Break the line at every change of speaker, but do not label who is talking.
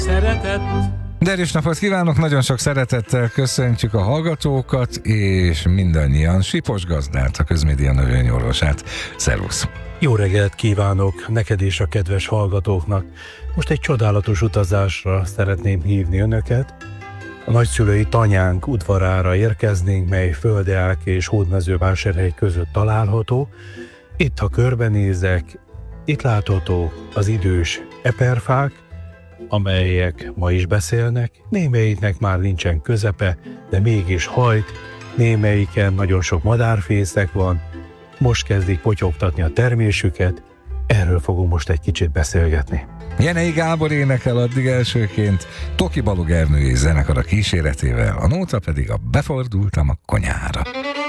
Szeretett.
Derűs napot kívánok, nagyon sok szeretettel köszöntjük a hallgatókat, és mindannyian Sipos Gazdát, a Közmédia növényorvosát. Szervusz!
Jó reggelt kívánok neked és a kedves hallgatóknak. Most egy csodálatos utazásra szeretném hívni önöket. A nagyszülői tanyánk udvarára érkeznénk, mely Földeák és Hódmezővásárhely között található. Itt, ha körbenézek, itt láthatók az idős eperfák, amelyek ma is beszélnek, némelyiknek már nincsen közepe, de mégis hajt, némelyiken nagyon sok madárfészek van, most kezdik potyogtatni a termésüket, erről fogunk most egy kicsit beszélgetni.
Jenei Gábor énekel addig elsőként, Toki Balog Ernő és zenekara kíséretével, a nóta pedig a Befordultam a konyhára.